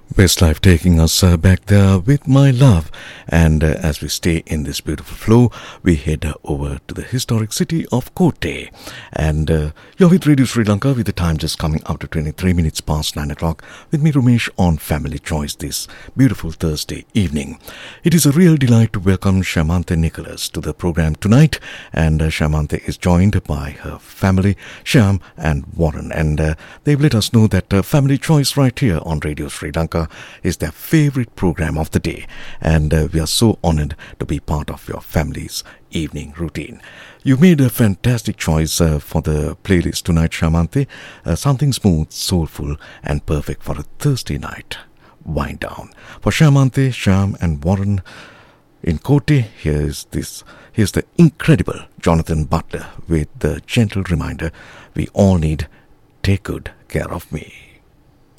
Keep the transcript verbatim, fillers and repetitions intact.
Westlife taking us uh, back there with my love. And uh, as we stay in this beautiful flow, we head uh, over to the historic city of Kotte. And uh, you're with Radio Sri Lanka with the time just coming up to twenty-three minutes past nine o'clock with me, Rumesh, on Family Choice this beautiful Thursday evening. It is a real delight to welcome Shamanthe Nicholas to the program tonight. And uh, Shamanthe is joined by her family, Sham and Warren. And uh, they've let us know that uh, Family Choice right here on Radio Sri Lanka is their favorite program of the day, and uh, we are so honored to be part of your family's evening routine. You made a fantastic choice uh, for the playlist tonight, Shamanthe. Uh, something smooth, soulful, and perfect for a Thursday night wind down. For Shamanthe, Sham, and Warren in Kotte, here's this. Here's the incredible Jonathan Butler with the gentle reminder: we all need take good care of me.